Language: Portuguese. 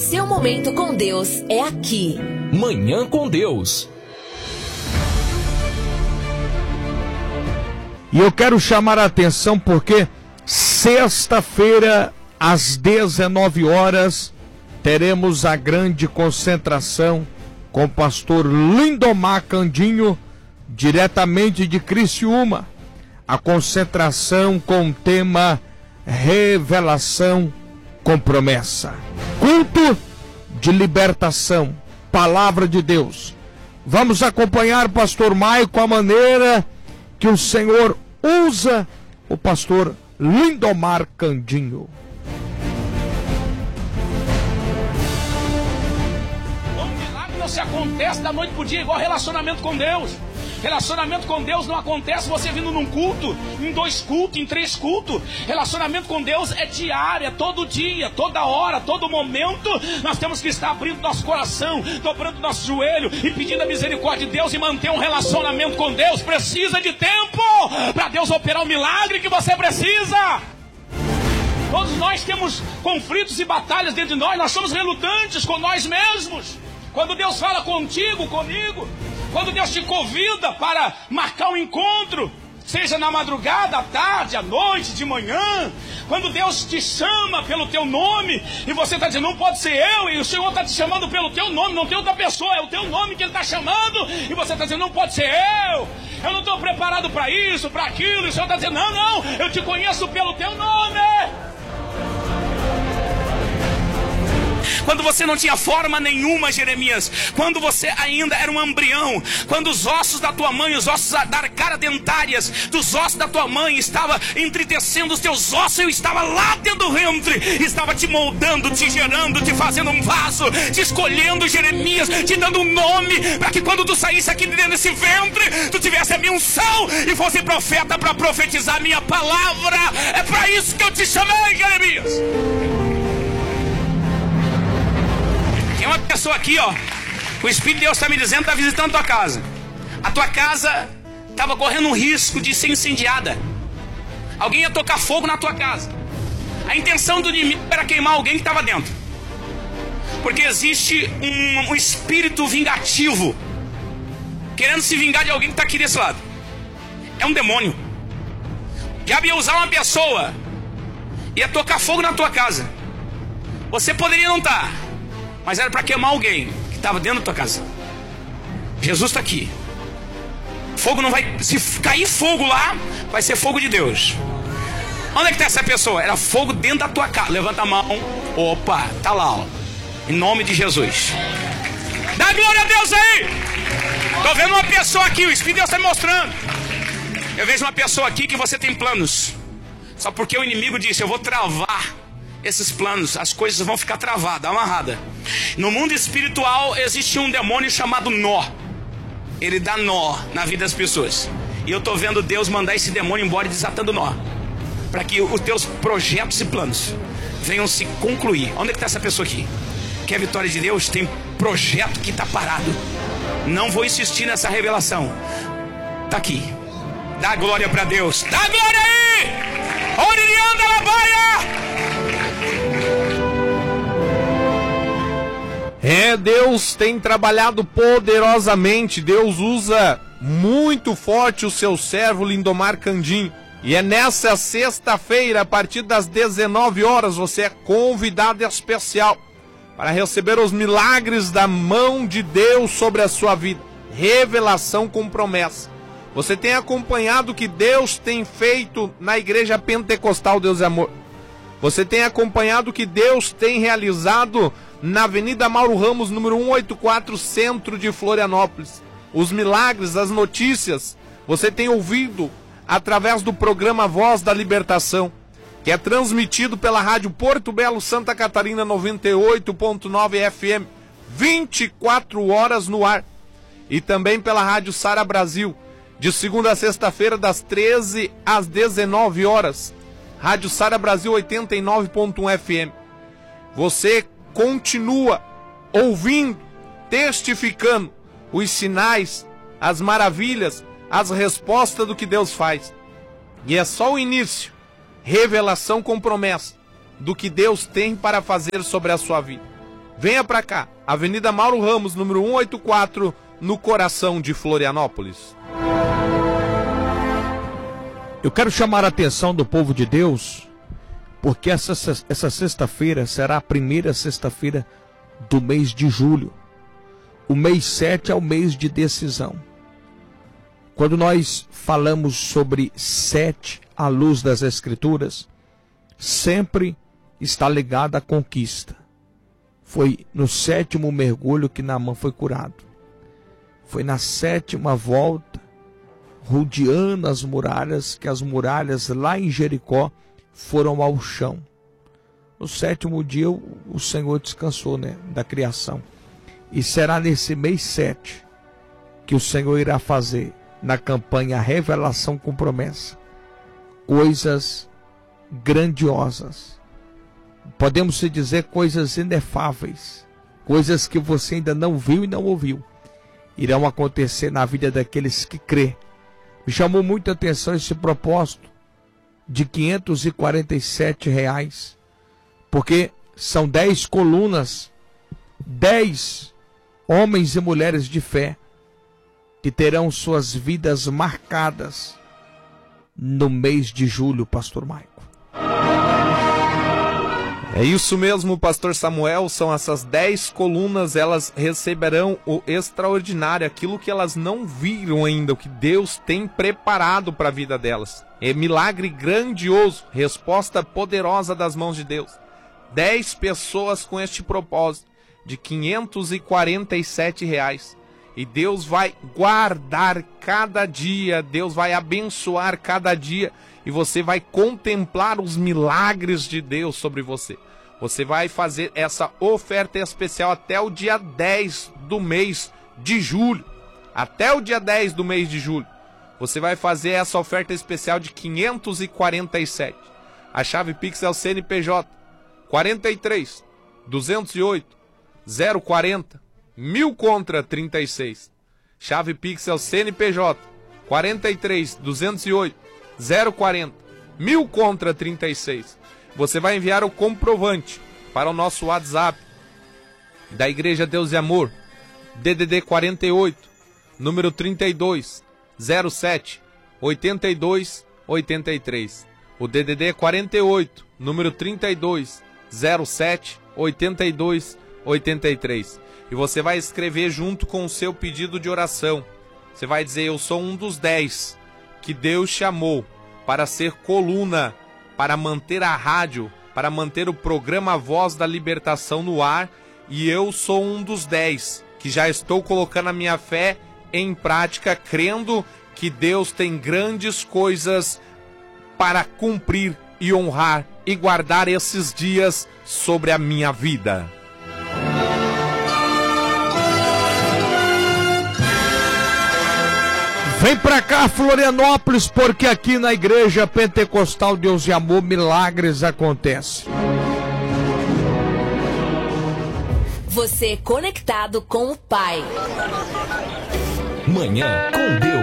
seu momento com Deus é aqui. Manhã com Deus. E eu quero chamar a atenção porque sexta-feira, às 19 horas, teremos a grande concentração com o pastor Lindomar Candinho, diretamente de Criciúma. A concentração com o tema Revelação com Promessa. Culto de libertação, palavra de Deus. Vamos acompanhar o pastor Maico, a maneira que o Senhor usa o pastor Lindomar Candinho. Um milagre não se acontece da noite pro dia, igual relacionamento com Deus. Relacionamento com Deus não acontece você vindo num culto, em 2 cultos, em 3 cultos. Relacionamento com Deus é diário, é todo dia, toda hora, todo momento. Nós temos que estar abrindo nosso coração, dobrando nosso joelho e pedindo a misericórdia de Deus e manter um relacionamento com Deus. Precisa de tempo para Deus operar o milagre que você precisa. Todos nós temos conflitos e batalhas dentro de nós. Nós somos relutantes com nós mesmos. Quando Deus fala contigo, comigo, quando Deus te convida para marcar um encontro, seja na madrugada, à tarde, à noite, de manhã, quando Deus te chama pelo teu nome, e você está dizendo, não pode ser eu, e o Senhor está te chamando pelo teu nome, não tem outra pessoa, é o teu nome que Ele está chamando, e você está dizendo, não pode ser eu não estou preparado para isso, para aquilo, e o Senhor está dizendo, não, eu te conheço pelo teu nome. Quando você não tinha forma nenhuma, Jeremias, quando você ainda era um embrião, quando os ossos da tua mãe, os ossos da arcária dentárias dos ossos da tua mãe estava entritecendo os teus ossos, eu estava lá dentro do ventre, estava te moldando, te gerando, te fazendo um vaso, te escolhendo, Jeremias, te dando um nome, para que quando tu saísse aqui dentro desse ventre, tu tivesse a minha unção e fosse profeta para profetizar a minha palavra. É para isso que eu te chamei, Jeremias. Tem uma pessoa aqui, ó, o Espírito de Deus está me dizendo, está visitando a tua casa. A tua casa estava correndo um risco de ser incendiada. Alguém ia tocar fogo na tua casa. A intenção do inimigo era queimar alguém que estava dentro. Porque existe um espírito vingativo, querendo se vingar de alguém que está aqui desse lado. É um demônio. O diabo ia usar uma pessoa, ia tocar fogo na tua casa. Você poderia não estar, mas era para queimar alguém que estava dentro da tua casa. Jesus está aqui. Fogo não vai... Se cair fogo lá, vai ser fogo de Deus. Onde é que está essa pessoa? Era fogo dentro da tua casa. Levanta a mão. Opa, tá lá, ó. Em nome de Jesus. Dá glória a Deus aí. Estou vendo uma pessoa aqui. O Espírito de Deus está me mostrando. Eu vejo uma pessoa aqui que você tem planos. Só porque o inimigo disse, eu vou travar esses planos, as coisas vão ficar travadas, amarradas. No mundo espiritual existe um demônio chamado nó. Ele dá nó na vida das pessoas. E eu estou vendo Deus mandar esse demônio embora e desatando nó, para que os teus projetos e planos venham se concluir. Onde é que está essa pessoa aqui? Quer a vitória de Deus? Tem projeto que está parado. Não vou insistir nessa revelação. Está aqui. Dá glória para Deus. Dá glória aí! Orianda la baia! Deus tem trabalhado poderosamente. Deus usa muito forte o seu servo Lindomar Candinho. E é nessa sexta-feira, a partir das 19 horas, você é convidado especial para receber os milagres da mão de Deus sobre a sua vida. Revelação com promessa. Você tem acompanhado o que Deus tem feito na Igreja Pentecostal Deus é Amor. Você tem acompanhado o que Deus tem realizado na Avenida Mauro Ramos, número 184, centro de Florianópolis. Os milagres, as notícias, você tem ouvido através do programa Voz da Libertação, que é transmitido pela Rádio Porto Belo, Santa Catarina, 98.9 FM, 24 horas no ar. E também pela Rádio Sara Brasil, de segunda a sexta-feira, das 13 às 19 horas. Rádio Sara Brasil 89.1 FM. Você continua ouvindo, testificando os sinais, as maravilhas, as respostas do que Deus faz. E é só o início. Revelação com promessa do que Deus tem para fazer sobre a sua vida. Venha pra cá, Avenida Mauro Ramos, número 184, no coração de Florianópolis. Eu quero chamar a atenção do povo de Deus, porque essa sexta-feira será a primeira sexta-feira do mês de julho. O mês 7 é o mês de decisão. Quando nós falamos sobre 7 à luz das Escrituras, sempre está ligado à conquista. Foi no 7º mergulho que Naamã foi curado. Foi na 7ª volta, rodeando as muralhas, que as muralhas lá em Jericó foram ao chão. No 7º dia o Senhor descansou, da criação. E será nesse mês 7 que o Senhor irá fazer na campanha Revelação com Promessa coisas grandiosas. Podemos se dizer coisas inefáveis, coisas que você ainda não viu e não ouviu, irão acontecer na vida daqueles que crê. Me chamou muita atenção esse propósito de R$547, porque são 10 colunas, 10 homens e mulheres de fé que terão suas vidas marcadas no mês de julho, Pastor Maico. É isso mesmo, Pastor Samuel, são essas 10 colunas, elas receberão o extraordinário, aquilo que elas não viram ainda, o que Deus tem preparado para a vida delas. É milagre grandioso, resposta poderosa das mãos de Deus. 10 pessoas com este propósito de R$547. E Deus vai guardar cada dia, Deus vai abençoar cada dia, e você vai contemplar os milagres de Deus sobre você. Você vai fazer essa oferta especial até o dia 10 do mês de julho. Até o dia 10 do mês de julho. Você vai fazer essa oferta especial de 547. A chave Pix é o CNPJ 43 208 040 1000 contra 36. Chave Pix é o CNPJ 43 208 040 1000 contra 36. Você vai enviar o comprovante para o nosso WhatsApp da Igreja Deus e Amor, DDD 48, número 32 07 82 83. O DDD é 48, número 32 07 82 83. E você vai escrever junto com o seu pedido de oração. Você vai dizer: eu sou um dos 10 que Deus chamou para ser coluna, para manter a rádio, para manter o programa Voz da Libertação no ar, e eu sou um dos 10 que já estou colocando a minha fé em prática, crendo que Deus tem grandes coisas para cumprir e honrar e guardar esses dias sobre a minha vida. Vem pra cá, Florianópolis, porque aqui na Igreja Pentecostal Deus e Amor, milagres acontecem. Você conectado com o Pai. Manhã com Deus.